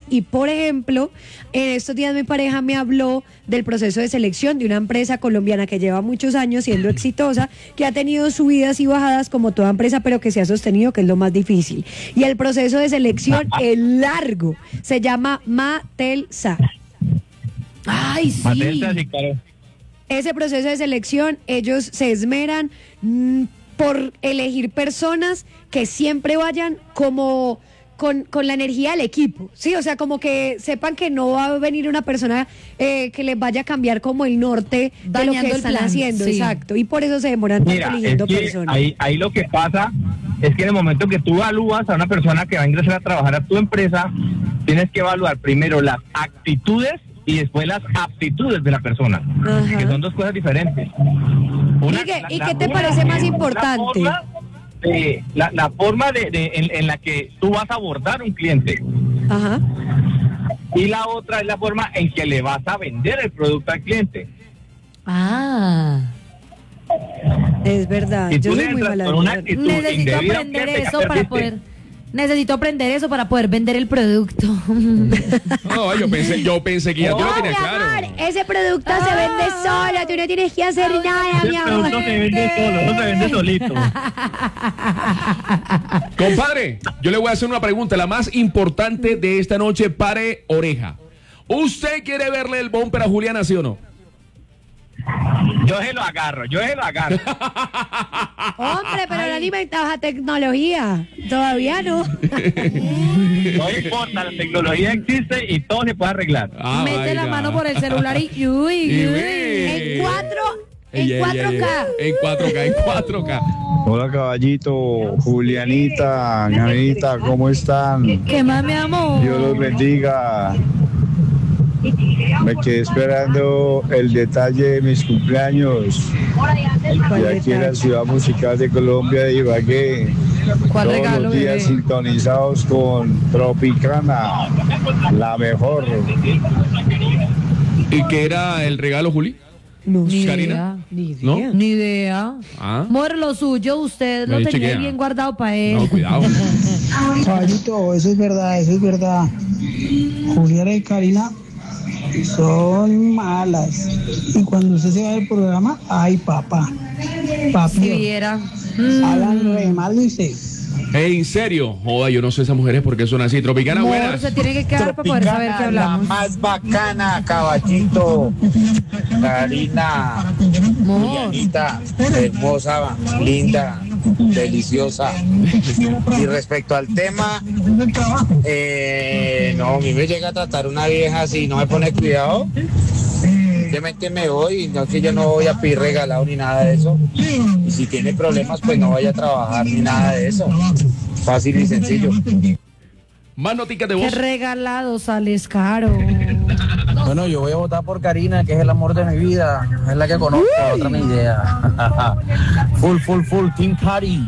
Y por ejemplo, en estos días mi pareja me habló del proceso de selección de una empresa colombiana que lleva muchos años siendo exitosa, que ha tenido subidas y bajadas como toda empresa, pero que se ha sostenido, que es lo más difícil. Y el proceso de selección es largo, se llama Matelsa. Ay, sí. Matelsa, sí, claro. Ese proceso de selección, ellos se esmeran por elegir personas que siempre vayan como con la energía del equipo, ¿sí? O sea, como que sepan que no va a venir una persona que les vaya a cambiar como el norte de lo que están haciendo, sí. Exacto, y por eso se demoran tanto eligiendo personas. Ahí lo que pasa es que en el momento que tú evalúas a una persona que va a ingresar a trabajar a tu empresa, tienes que evaluar primero las actitudes y después las aptitudes de la persona, que son dos cosas diferentes. ¿Y qué te parece más importante? La forma en la que tú vas a abordar un cliente. Ajá. Y la otra es la forma en que le vas a vender el producto al cliente. Ah. Es verdad. Yo soy muy mala. Necesito aprender eso para poder... Necesito aprender eso para poder vender el producto. No, yo pensé que ya tú lo tenías claro. Amor, ese producto se vende solo, tú no tienes que hacer nada, mi amor. El producto se vende solo, no se vende solito. Compadre, yo le voy a hacer una pregunta, la más importante de esta noche, pare oreja. ¿Usted quiere verle el bumper a Juliana, sí o no? Yo se lo agarro. Hombre, pero no alimentamos a tecnología. Todavía no. No importa, la tecnología existe y todo se puede arreglar. Mete la mano por el celular y En 4K. En 4K. Hola, caballito, Julianita, Janita, ¿cómo están? ¿Qué más, mi amor? Dios los bendiga. Me quedé esperando el detalle de mis cumpleaños. Y aquí en la ciudad musical de Colombia de Ibagué. ¿Cuál regalo, todos los días bebé? sintonizados con Tropicana, la mejor. ¿Y qué era el regalo, Juli? No Ni Karina. idea. ¿No? Ni idea. Ah. Amor, lo suyo, usted Me lo tenía chequea. bien guardado para él. No, cuidado. Caballito, eso es verdad. Juliana y Karina son malas. Y cuando usted se va del programa, ay, papá. Si viera. Hablan re mal de usted. En serio, joda, yo no sé esas mujeres por qué son así. Tropicana, Amor, buenas. se tiene que quedar para poder saber qué hablamos. La más bacana, caballito. Karina, Julianita, hermosa, linda, deliciosa. Y respecto al tema, no, a mí me llega a tratar una vieja así, no me pone cuidado. Simplemente me voy, no que yo no voy a pedir regalado ni nada de eso. Y si tiene problemas, pues no vaya a trabajar ni nada de eso. Fácil y sencillo. Más noticas de Qué voz. regalado sales caro. Bueno, yo voy a votar por Karina, que es el amor de mi vida. Es la que conozco, otra mi idea. Full, Team Party.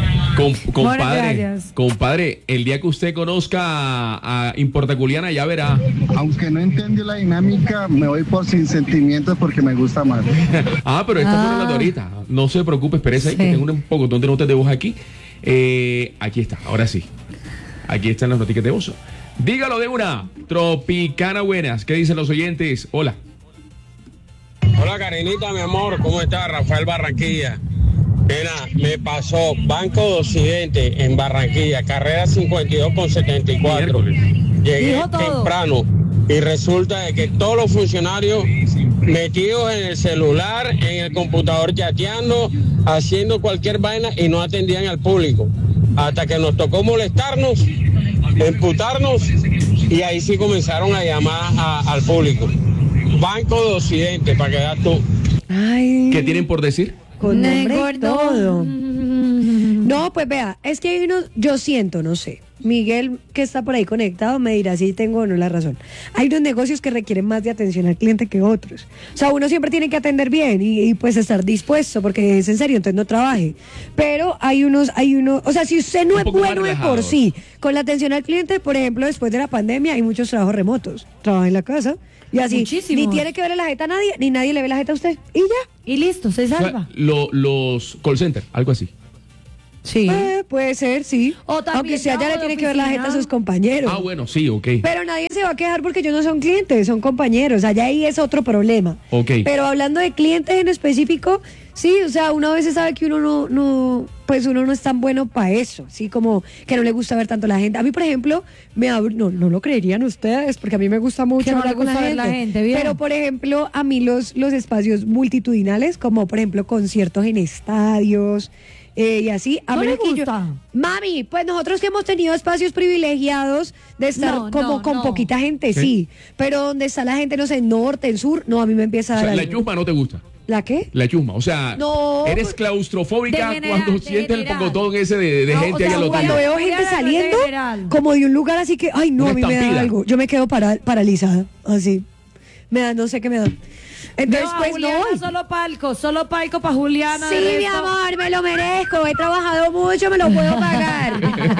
Compadre, el día que usted conozca a Importaculiana ya verá. Aunque no entendió la dinámica, me voy por sin sentimientos porque me gusta más. Pero esta fue la de ahorita. No se preocupe, espérese ahí, que tengo un poco de notas de voz aquí. Aquí está, ahora sí. Aquí están las noticias de voz. Dígalo de una. Tropicana, buenas. ¿Qué dicen los oyentes? Hola. Hola, Karinita, mi amor. ¿Cómo estás? Rafael Barranquilla. Mira, me pasó Banco de Occidente en Barranquilla, carrera 52 con 74. Llegué temprano y resulta de que todos los funcionarios metidos en el celular, en el computador chateando, haciendo cualquier vaina y no atendían al público. Hasta que nos tocó molestarnos, emputarnos y ahí sí comenzaron a llamar al público. Banco de Occidente, para que veas tú. Ay. ¿Qué tienen por decir? Con nombre y todo. No, pues vea, es que hay unos, yo siento, no sé, Miguel, que está por ahí conectado, me dirá si tengo o no la razón. Hay unos negocios que requieren más de atención al cliente que otros. O sea, uno siempre tiene que atender bien y pues estar dispuesto, porque es en serio, entonces no trabaje. Pero hay unos, o sea, si usted no es bueno de por sí con la atención al cliente, por ejemplo, después de la pandemia hay muchos trabajos remotos. Trabaja en la casa y así. Muchísimos. Ni tiene que verle la jeta a nadie, ni nadie le ve la jeta a usted. Y ya. Y listo, se salva. Los call centers, algo así. Sí. Puede ser, sí. O también aunque sea ya trabajo le de tiene que ver la oficina. gente a sus compañeros. Ah, bueno, sí, ok. Pero nadie se va a quejar porque ellos no son clientes, son compañeros. Allá ahí es otro problema. Ok. Pero hablando de clientes en específico, sí, o sea, uno a veces sabe que uno no es tan bueno para eso, sí, como que no le gusta ver tanto a la gente. A mí, por ejemplo, no lo creerían ustedes, porque a mí me gusta mucho Que no hablar le con gusta ver la gente, bien. Pero, por ejemplo, a mí los espacios multitudinales, como por ejemplo conciertos en estadios, y así, a ¿No menos le que yo- gusta? Mami, pues nosotros que hemos tenido espacios privilegiados de estar No, como no, con no. poquita gente, Sí. sí. Pero donde está la gente, no sé, en norte, en sur, no, a mí me empieza a O dar sea, la algo. chusma no te gusta. ¿La qué? La chusma, o sea, No, eres pues, claustrofóbica de general, cuando de sientes el general. pocotón ese de No, gente o sea, ahí a lo cuando tuyo. veo gente General, saliendo, general. como de un lugar así que, ay, no, Una a mí me estampida. da algo. Yo me quedo paralizada, así. Me da, no sé qué me da. Entonces, No, pues Juliana, no. solo palco para Juliana. Sí, de mi resto- amor, me lo merezco. He trabajado mucho, me lo puedo pagar.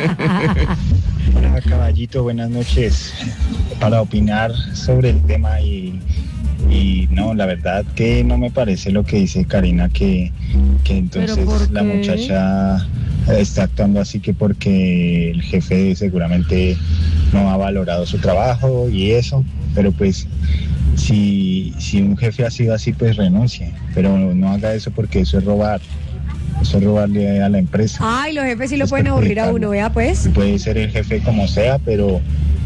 Hola caballito, buenas noches. Para opinar sobre el tema y no, la verdad que no me parece lo que dice Karina, que entonces ¿Pero por la qué? muchacha está actuando así que porque el jefe seguramente no ha valorado su trabajo y eso, pero pues si un jefe ha sido así, pues renuncie, pero no haga eso porque eso es robar. Eso es robarle a la empresa. Ay, los jefes sí lo Es pueden aburrir a perjudicarlo. uno, vea pues. Puede ser el jefe como sea, pero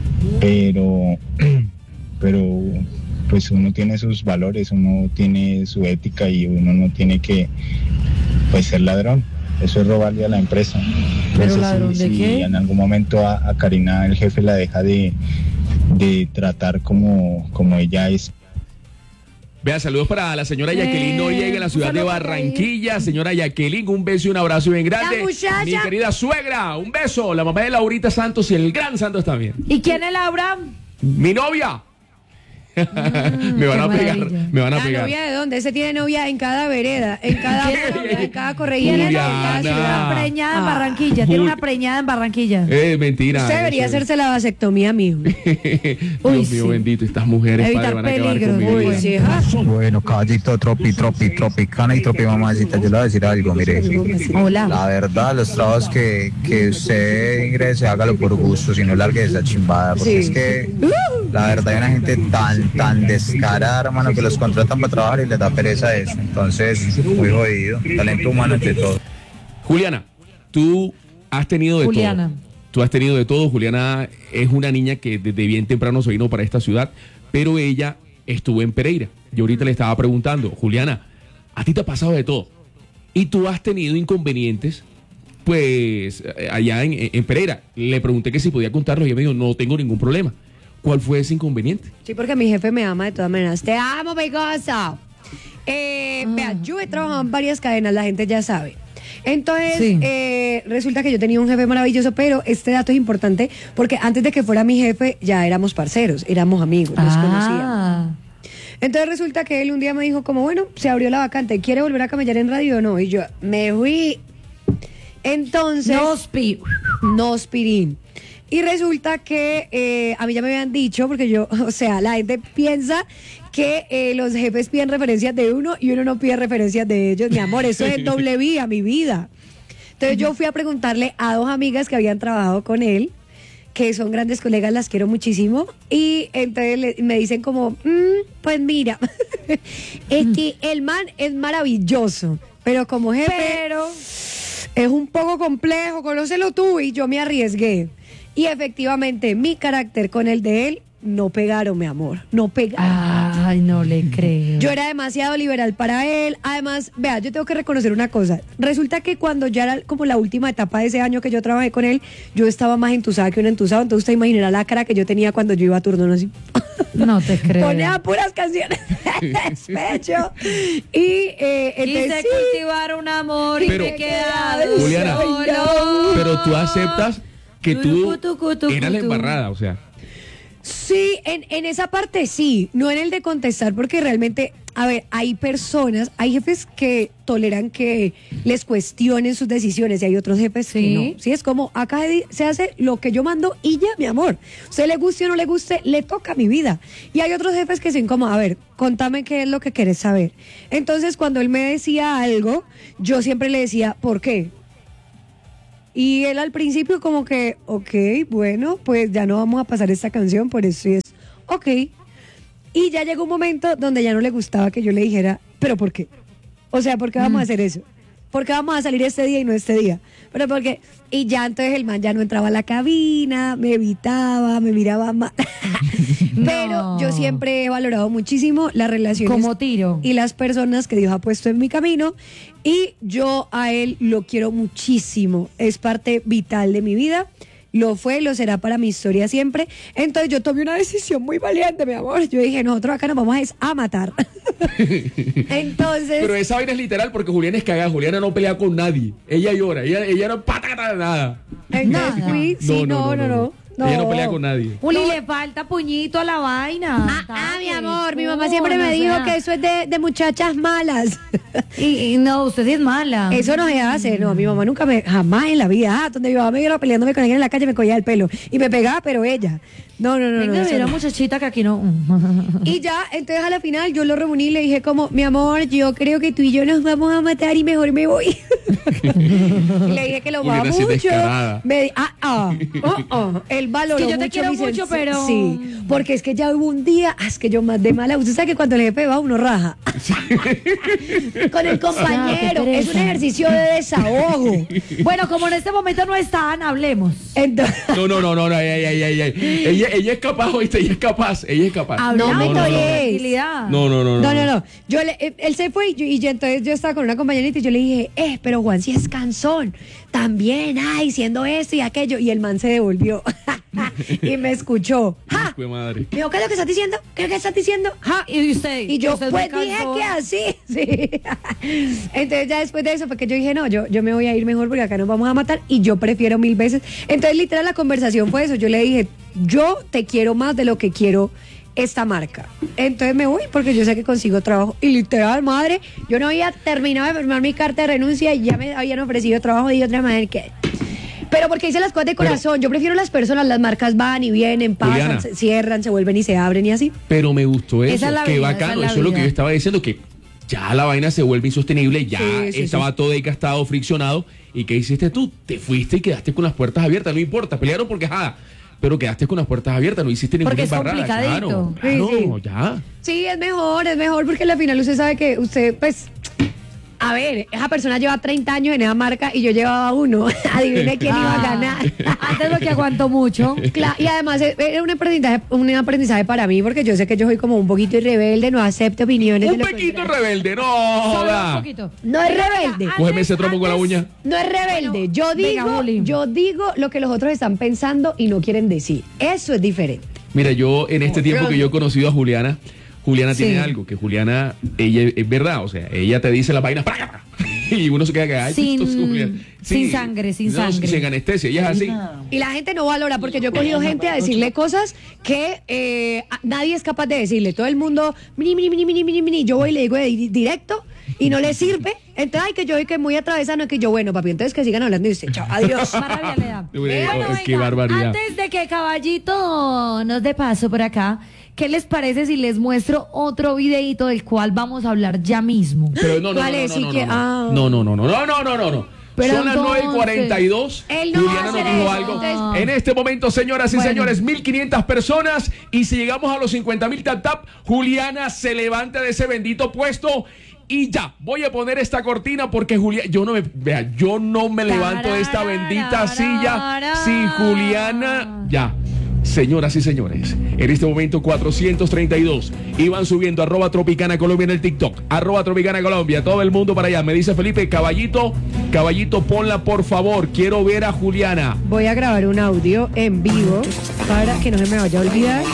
pues uno tiene sus valores, uno tiene su ética y uno no tiene que pues ser ladrón. Eso es robarle a la empresa. ¿Pero No sé ladrón de si qué? en algún momento a Karina el jefe la deja de tratar como ella es. Vea, saludos para la señora Jacqueline Noriega en la ciudad de saludo para Barranquilla. Señora Jacqueline, un beso y un abrazo bien grande. La muchacha. Mi querida suegra, un beso. La mamá de Laurita Santos y el gran Santos también. ¿Y quién es Laura? Mi novia. Me van a qué pegar, maravilla. me van a ¿La pegar. novia de dónde? Ese tiene novia en cada vereda, en cada en cada corregidor, en cada Juliana. Tiene ciudad. una preñada en Ah. Barranquilla. Tiene una preñada en Barranquilla. Mentira. Usted debería eso es. hacerse la vasectomía, mijo. Dios Uy, mío, sí. bendito, estas mujeres Evitar padre, van a acabar peligros, con mi muy vida. Sí, ah. Bueno, caballito, tropicana y tropi mamacita, yo le voy a decir algo, mire. Hola. La verdad, los trabajos que usted ingrese, hágalo por gusto, si no largue esa chimbada, porque Sí. es que la verdad hay una gente tan descarada, hermano, que los contratan para trabajar y les da pereza eso. Entonces, muy jodido. Talento humano entre todo. Juliana, tú has tenido de Juliana. todo. Tú has tenido de todo. Juliana es una niña que desde bien temprano se vino para esta ciudad, pero ella estuvo en Pereira. Yo ahorita le estaba preguntando, Juliana, a ti te ha pasado de todo. Y tú has tenido inconvenientes, pues, allá en Pereira. Le pregunté que si podía contarlo y ella me dijo, no tengo ningún problema. ¿Cuál fue ese inconveniente? Sí, porque mi jefe me ama de todas maneras. Te amo, pegosa. Vea, yo he trabajado en varias cadenas, la gente ya sabe. Entonces, Sí. resulta que yo tenía un jefe maravilloso, pero este dato es importante porque antes de que fuera mi jefe ya éramos parceros, éramos amigos, nos conocíamos. Ah. Entonces resulta que él un día me dijo como, bueno, se abrió la vacante, ¿quiere volver a camellar en radio o no? Y yo me fui. Entonces... No, Spirín. Y resulta que a mí ya me habían dicho, porque yo, o sea, la gente piensa que los jefes piden referencias de uno y uno no pide referencias de ellos. Mi amor, eso es doble vía, mi vida. Entonces yo fui a preguntarle a dos amigas que habían trabajado con él, que son grandes colegas, las quiero muchísimo, y entonces me dicen como, pues mira, es que el man es maravilloso, pero como jefe es un poco complejo, conócelo tú, y yo me arriesgué. Y efectivamente, mi carácter con el de él no pegaron, mi amor, no pegaron. Ay, no le creo. Yo era demasiado liberal para él. Además, vea, yo tengo que reconocer una cosa. Resulta que cuando ya era como la última etapa de ese año que yo trabajé con él, yo estaba más entusada que un entusado. Entonces usted imaginará la cara que yo tenía cuando yo iba a turno, ¿no? Así. No te creo. Ponía puras canciones de despecho. Y entonces Quise sí. cultivar un amor Pero- y me he quedado Juliana, solo. pero tú aceptas que tú Tucu. eras la embarrada, o sea. Sí, en esa parte sí, no en el de contestar, porque realmente, a ver, hay personas, hay jefes que toleran que les cuestionen sus decisiones y hay otros jefes Sí. que no. Sí, es como acá se hace lo que yo mando y ya, mi amor. Usted le guste o no le guste, le toca mi vida. Y hay otros jefes que son como, a ver, contame qué es lo que querés saber. Entonces, cuando él me decía algo, yo siempre le decía, ¿por qué? Y él al principio como que, ok, bueno, pues ya no vamos a pasar esta canción, por eso es, ok. Y ya llegó un momento donde ya no le gustaba que yo le dijera, ¿pero por qué? O sea, ¿por qué vamos a hacer eso? ¿Por qué vamos a salir este día y no este día? Pero porque, y ya entonces el man ya no entraba a la cabina, me evitaba, me miraba mal. Pero yo siempre he valorado muchísimo las relaciones como tiro y las personas que Dios ha puesto en mi camino, y yo a él lo quiero muchísimo, es parte vital de mi vida. Lo fue, lo será para mi historia siempre. Entonces yo tomé una decisión muy valiente, mi amor. Yo dije, nosotros acá nos vamos a matar. Entonces... Pero esa vaina es literal porque Juliana es cagada. Juliana no pelea con nadie. Ella llora. Ella no pata nada. Entonces fui... Sí, no. Ella no pelea con nadie. Juli, le falta puñito a la vaina. Mi amor, mi mamá siempre me dijo que eso es de muchachas malas. Y no, usted sí es mala. Eso no se hace, no, mi mamá nunca jamás en la vida, donde mi mamá me iba peleándome con ella en la calle, me cogía el pelo y me pegaba, pero ella. No. Era muchachita que aquí no. Y ya, entonces a la final yo lo reuní y le dije como, mi amor, yo creo que tú y yo nos vamos a matar y mejor me voy. Le dije que lo va mucho. Él valoró que yo te mucho quiero mucho, pero... Sí, porque es que ya hubo un día, es que yo más de mala, usted sabe que cuando le pega uno raja. Con el compañero, es un ejercicio de desahogo. Bueno, como en este momento no están, hablemos. Entonces... No, ella es capaz, ¿oíste? Ella es capaz. Hablamos No. Él se fue y yo entonces yo estaba con una compañerita y yo le dije, pero Juan sí es cansón. También, siendo esto y aquello. Y el man se devolvió. Y me escuchó. Madre. Dijo, ¿qué es lo que estás diciendo? ¿Qué es lo que estás diciendo? Y yo, usted pues dije que así. Sí. Entonces ya después de eso fue que yo dije, no, yo me voy a ir mejor porque acá nos vamos a matar y yo prefiero 1000 veces. Entonces literal la conversación fue eso. Yo le dije, yo te quiero más de lo que quiero esta marca. Entonces me voy porque yo sé que consigo trabajo. Y literal, madre, yo no había terminado de firmar mi carta de renuncia y ya me habían ofrecido trabajo de otra manera que... Pero porque hice las cosas de corazón. Yo prefiero las personas, las marcas van y vienen, pasan, Juliana, se cierran, se vuelven y se abren y así. Pero me gustó eso, Esa es la qué vida, bacano. esa es la Eso es lo que vida. yo estaba diciendo, que ya la vaina se vuelve insostenible, ya Sí, estaba todo desgastado, friccionado. ¿Y qué hiciste tú? Te fuiste y quedaste con las puertas abiertas, no importa, pelearon porque pero quedaste con las puertas abiertas, no hiciste ninguna Porque es embarrada. complicadito. Claro, Sí. ya. Sí, es mejor porque al final usted sabe que usted, pues... A ver, esa persona lleva 30 años en esa marca y yo llevaba 1. Adivine quién iba a ganar. Antes lo que aguantó mucho. Claro, y además era un aprendizaje para mí, porque yo sé que yo soy como un poquito rebelde, no acepto opiniones. Un de lo poquito contrario. rebelde, no Solo joda. un poquito. No es rebelde. Cógeme ese trompo con la uña. No es rebelde. Bueno, Yo digo lo que los otros están pensando y no quieren decir. Eso es diferente. Mira, yo en este tiempo que yo he conocido a Juliana tiene Sí. algo, que Juliana, ella es verdad, o sea, ella te dice las vainas y uno se queda que ay, Sin- chistoso, Juliana. sin sangre, sin sangre. Sin anestesia, ella es así. Y la gente no valora, porque yo he cogido gente a decirle cosas que nadie es capaz de decirle. Todo el mundo, mini. Yo voy y le digo directo y no le sirve. Entonces, que yo soy que muy atravesano, que yo, bueno, papi, entonces que sigan hablando y dice, chao, adiós. Más rabia le da. Qué barbaridad. Antes de que Caballito nos dé paso por acá, ¿qué les parece si les muestro otro videito del cual vamos a hablar ya mismo? Pero no. ¿Cuál es? Sí que- ah. No. Pero Son las entonces, 9:42. él no va a Juliana nos hacer dijo eso, algo. entonces- En este momento, señoras y Bueno. señores, 1.500 personas. Y si llegamos a los 50.000 tap, Juliana se levanta de ese bendito puesto. Y ya, voy a poner esta cortina porque Juliana, yo no me levanto de esta bendita silla sin Juliana. Ya. Señoras y señores, en este momento 432 iban subiendo @Tropicana Colombia en el TikTok, @Tropicana Colombia, todo el mundo para allá. Me dice Felipe, caballito, ponla por favor, quiero ver a Juliana. Voy a grabar un audio en vivo para que no se me vaya a olvidar.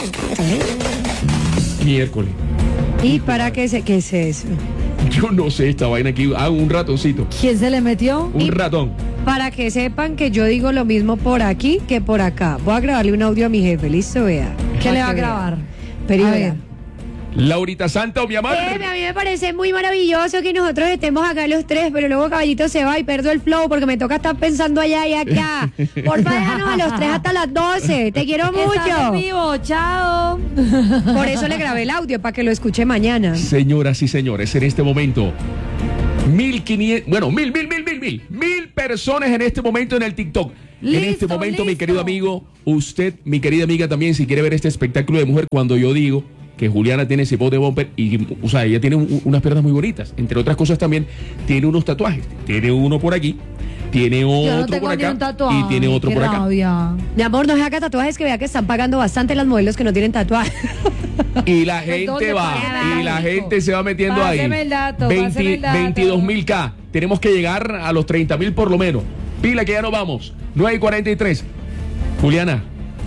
Miércoles. Y para que se... ¿Qué es eso? Yo no sé esta vaina aquí, hago un ratoncito, ¿Quién se le metió? un ratón. Para que sepan que yo digo lo mismo por aquí que por acá. Voy a grabarle un audio a mi jefe, listo, vea. ¿Qué Para le va a que vea. grabar? Pero A vea. ver. Laurita Santa, mi amor. A mí me parece muy maravilloso que nosotros estemos acá los tres, pero luego Caballito se va y pierdo el flow porque me toca estar pensando allá y acá. Porfa, déjanos a los tres hasta las 12. Te quiero Estás en mucho. vivo, chao. Por eso le grabé el audio, para que lo escuche mañana. Señoras y señores, en este momento, 1.500, bueno, 1.000 personas en este momento en el TikTok. En este Listo, momento, mi listo. querido amigo, usted, mi querida amiga también, si quiere ver este espectáculo de mujer, cuando yo digo que Juliana tiene ese bote bumper y, o sea, ella tiene unas piernas muy bonitas. Entre otras cosas también tiene unos tatuajes. Tiene uno por aquí, tiene Yo no otro tengo por ni un acá tatuaje. y tiene otro qué por acá. rabia. Mi amor, no se haga tatuajes, que vea que están pagando bastante las modelos que no tienen tatuajes. Y la gente ¿dónde va, paga? y la gente se va metiendo Páseme ahí. el dato, páseme el dato. 22.000K. Tenemos que llegar a los 30.000 por lo menos. Pila que ya nos vamos. 9:43. Juliana.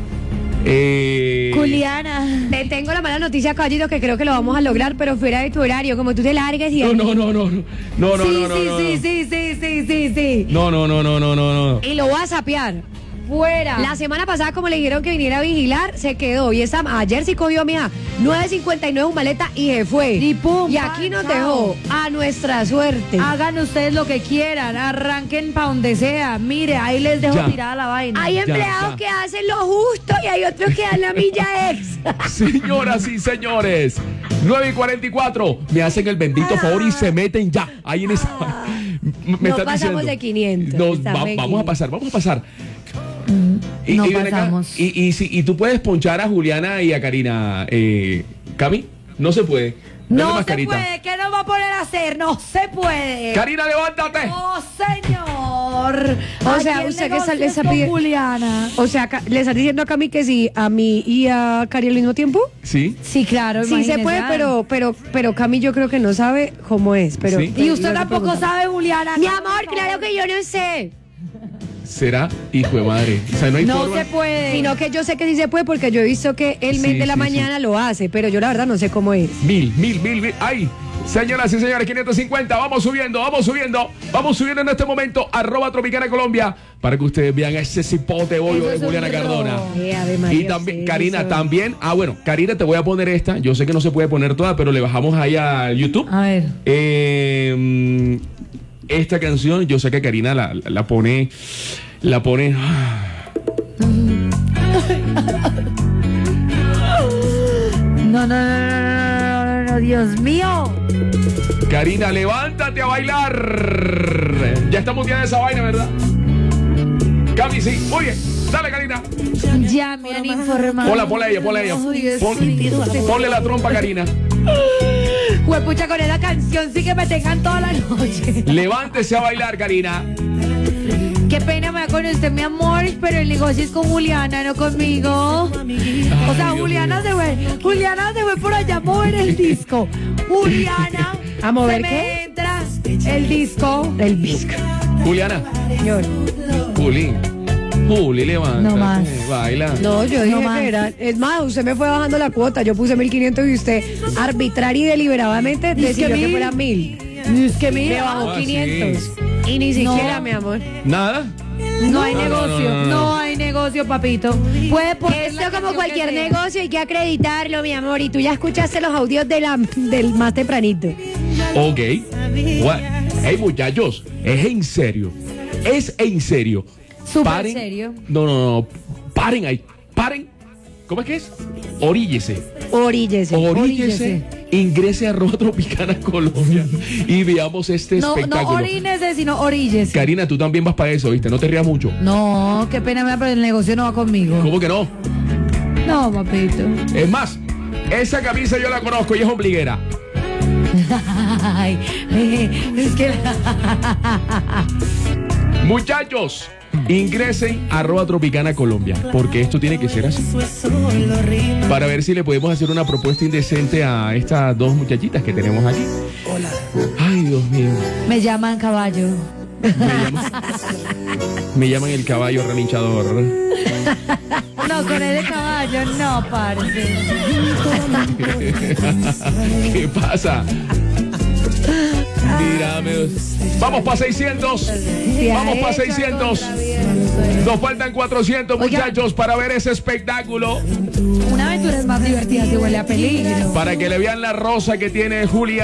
Juliana. Te tengo la mala noticia, caballito, que creo que lo vamos a lograr, pero fuera de tu horario, como tú te largues y... No. Sí. No. Y lo voy a sapear. Fuera. La semana pasada, como le dijeron que viniera a vigilar, se quedó. Y ayer sí cogió, mija, 9:59 un maleta y se fue. Y pum, Y aquí nos chao. dejó a nuestra suerte. Hagan ustedes lo que quieran, arranquen pa' donde sea. Mire, ahí les dejo Ya. tirada la vaina. Hay empleados ya. que hacen lo justo y hay otros que dan la milla extra. Señoras y señores, 9:44. Me hacen el bendito favor y se meten ya. Ahí en esa. Me No están pasamos diciendo. de 500. Nos Estamos en vamos a 500. pasar. No ven acá, pasamos. y tú puedes ponchar a Juliana y a Karina, Cami, no se puede. Dale No se mascarita. puede, ¿qué nos va a poner a hacer? No se puede. Karina, levántate. ¡Oh, señor! O sea, Aquí el usted que negocio le es está con pidiendo- Juliana. O sea, ¿le estás diciendo a Cami que sí, a mí y a Cari al mismo tiempo? Sí. Sí, claro, Sí se imagínese. puede, pero Cami yo creo que no sabe cómo es. Pero, Sí. Y usted no le tampoco preguntamos. sabe, Juliana. Mi amor, claro que yo no sé. Será hijo de madre. O sea, no hay No forma. se puede. Sino que yo sé que sí se puede porque yo he visto que el mes Sí, de la sí, mañana lo hace, pero yo la verdad no sé cómo es. Mil. ¡Ay! Señoras y señores, 550. Vamos subiendo en este momento. @Tropicana Colombia. Para que ustedes vean ese cipote bollo Eso de es Juliana un Cardona. Ave María, Y también, sí, Karina, eso. también. Bueno, Karina, te voy a poner esta. Yo sé que no se puede poner toda, pero le bajamos ahí a YouTube. A ver. Esta canción, yo sé que Karina la pone. No, Dios mío. Karina, levántate a bailar. Ya estamos ya de esa vaina, ¿verdad? Cami, sí. Muy bien. Dale, Karina. Ya me han informado. Ponla ella. Ay, Dios Ponle la trompa, Karina. Huepucha, con esa canción sí que me tengan toda la noche. Levántese a bailar, Karina. Qué pena me da con usted, mi amor, pero el negocio es con Juliana, no conmigo. O sea, Dios Juliana se fue por allá a mover el disco. Juliana, ¿A mover se me qué? entra el disco. El disco. Juliana. Señor. Juli, levántate. No más. Baila. No, yo dije más. que era. Es más, usted me fue bajando la cuota. Yo puse 1.500 y usted arbitraria y deliberadamente decidió que 1.000. fuera 1.000. Es que Me mira, bajó Ah, 500. Y ni siquiera, No. mi amor. ¿Nada? no hay No, negocio, no. no hay negocio, papito. Puede poner la Esto como canción cualquier que sea. negocio hay que acreditarlo, mi amor. Y tú ya escuchaste los audios del más tempranito. Ok. Hey, muchachos, es en serio. Súper serio. No. Paren ahí. Paren. ¿Cómo es que es? Oríllese. Oríllese. Ingrese a @Tropicana Colombia y veamos este No espectáculo. orínese, sino oríllese. Karina, tú también vas para eso, ¿viste? No te rías mucho. No, qué pena me da, pero el negocio no va conmigo. ¿Cómo que no? No, papito. Es más, esa camisa yo la conozco y es ombliguera. Ay, es que Muchachos, ingresen a @Tropicana Colombia, porque esto tiene que ser así. Para ver si le podemos hacer una propuesta indecente a estas dos muchachitas que tenemos aquí. Ay, Dios mío. me llaman caballo. Me llaman el caballo relinchador. No, con ese caballo no, parce. ¿Qué pasa? Mírame. Vamos para 600. Vamos para 600. Nos faltan 400, muchachos, para ver ese espectáculo. Una aventura es más divertida si huele a peligro. Para que le vean la rosa que tiene Julia.